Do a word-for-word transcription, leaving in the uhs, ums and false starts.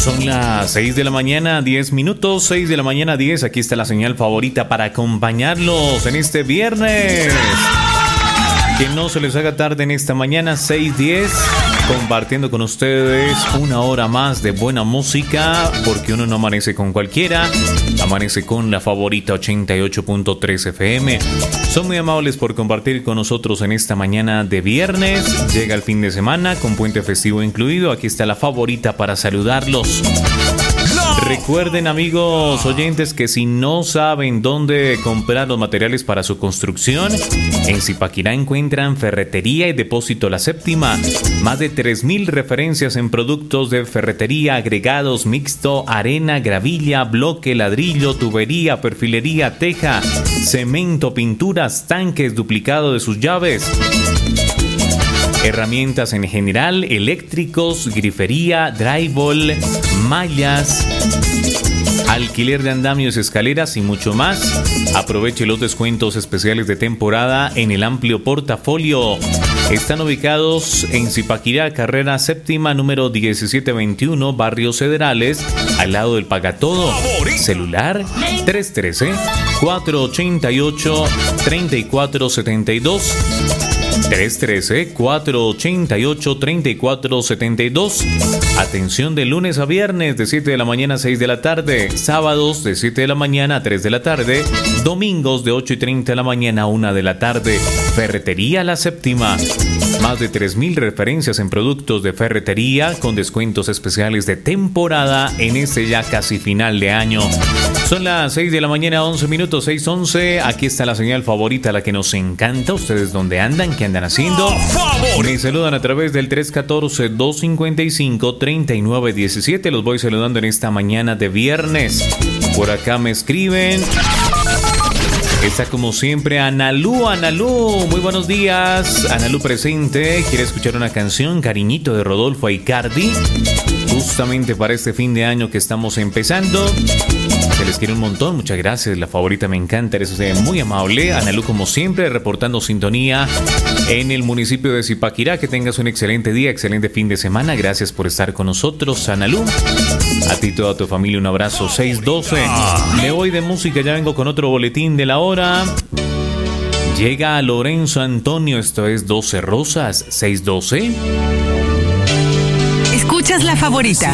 Son las seis de la mañana, diez minutos, seis de la mañana, diez. Aquí está la señal favorita para acompañarlos en este viernes. Que no se les haga tarde en esta mañana, seis diez, compartiendo con ustedes una hora más de buena música, porque uno no amanece con cualquiera, amanece con la favorita ochenta y ocho punto tres F M. Son muy amables por compartir con nosotros en esta mañana de viernes. Llega el fin de semana con puente festivo incluido. Aquí está la favorita para saludarlos. Recuerden, amigos oyentes, que si no saben dónde comprar los materiales para su construcción, en Zipaquirá encuentran Ferretería y Depósito La Séptima. Más de tres mil referencias en productos de ferretería, agregados, mixto, arena, gravilla, bloque, ladrillo, tubería, perfilería, teja, cemento, pinturas, tanques, duplicado de sus llaves. Herramientas en general, eléctricos, grifería, drywall, mallas, alquiler de andamios, escaleras y mucho más. Aproveche los descuentos especiales de temporada en el amplio portafolio. Están ubicados en Zipaquirá, carrera séptima, número diecisiete veintiuno, Barrios Cederales, al lado del Pagatodo. Celular tres uno tres, cuatro ocho ocho, tres cuatro siete dos. tres uno tres, cuatro ocho ocho, tres cuatro siete dos. Atención de lunes a viernes de siete de la mañana a seis de la tarde. Sábados de siete de la mañana a tres de la tarde. Domingos de ocho y treinta de la mañana a una de la tarde. Ferretería La Séptima. Más de tres mil referencias en productos de ferretería con descuentos especiales de temporada en este ya casi final de año. Son las seis de la mañana, once minutos, seis once. Aquí está la señal favorita, la que nos encanta. ¿Ustedes dónde andan? ¿Qué andan haciendo? Me saludan a través del tres uno cuatro, dos cinco cinco, tres nueve uno siete. Los voy saludando en esta mañana de viernes. Por acá me escriben. Está como siempre Analú, Analú, muy buenos días. Analú presente, quiere escuchar una canción, Cariñito de Rodolfo Aicardi, justamente para este fin de año que estamos empezando. Se les quiere un montón, muchas gracias, la favorita me encanta, eres muy amable. Analú como siempre, reportando sintonía en el municipio de Zipaquirá. Que tengas un excelente día, excelente fin de semana, gracias por estar con nosotros, Analú. A ti y toda tu familia un abrazo. Seis doce, me voy de música, ya vengo con otro boletín de la hora. Llega Lorenzo Antonio, esto es doce Rosas. Seis doce. Escuchas la favorita.